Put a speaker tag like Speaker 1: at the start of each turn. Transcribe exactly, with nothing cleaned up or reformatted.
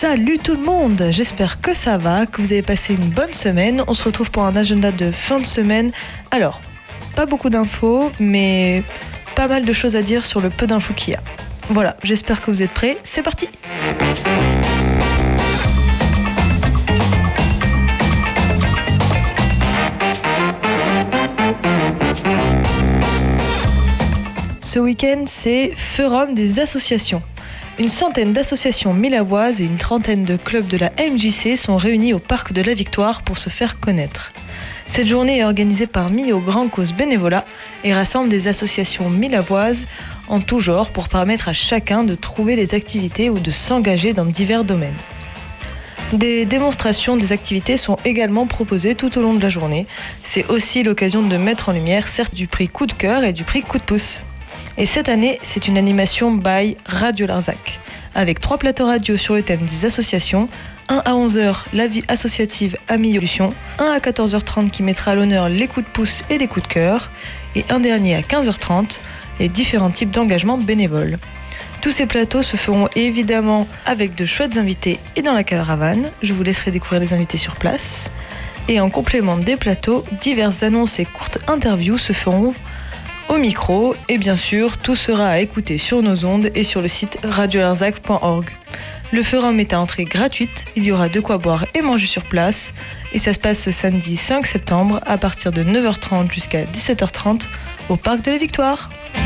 Speaker 1: Salut tout le monde, j'espère que ça va, que vous avez passé une bonne semaine. On se retrouve pour un agenda de fin de semaine. Alors, pas beaucoup d'infos, mais pas mal de choses à dire sur le peu d'infos qu'il y a. Voilà, j'espère que vous êtes prêts, c'est parti! Ce week-end, c'est Forum des associations. Une centaine d'associations milavoises et une trentaine de clubs de la M J C sont réunis au Parc de la Victoire pour se faire connaître. Cette journée est organisée par Millau Grand Cause Bénévolat et rassemble des associations milavoises en tout genre pour permettre à chacun de trouver les activités ou de s'engager dans divers domaines. Des démonstrations des activités sont également proposées tout au long de la journée. C'est aussi l'occasion de mettre en lumière certes du prix coup de cœur et du prix coup de pouce. Et cette année, c'est une animation by Radio Larzac, avec trois plateaux radio sur le thème des associations, un à onze heures, la vie associative à Millau-Lution, un à quatorze heures trente qui mettra à l'honneur les coups de pouce et les coups de cœur, et un dernier à quinze heures trente, les différents types d'engagement bénévoles. Tous ces plateaux se feront évidemment avec de chouettes invités et dans la caravane. Je vous laisserai découvrir les invités sur place. Et en complément des plateaux, diverses annonces et courtes interviews se feront au micro, et bien sûr, tout sera à écouter sur nos ondes et sur le site radio larzac point org. Le forum est à entrée gratuite, il y aura de quoi boire et manger sur place, et ça se passe ce samedi cinq septembre à partir de neuf heures trente jusqu'à dix-sept heures trente au Parc de la Victoire.